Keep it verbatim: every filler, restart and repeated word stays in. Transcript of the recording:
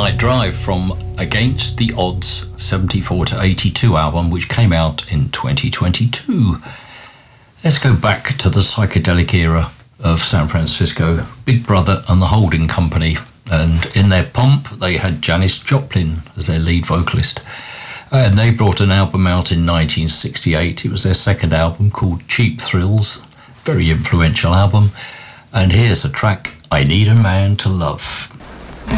Night Drive from Against the Odds seventy-four to eighty-two album, which came out in twenty twenty-two. Let's go back to the psychedelic era of San Francisco. Big Brother and the Holding Company, and in their pomp they had Janis Joplin as their lead vocalist, and they brought an album out in nineteen sixty-eight. It was their second album, called Cheap Thrills. Very influential album, and here's a track, I Need a Man to Love.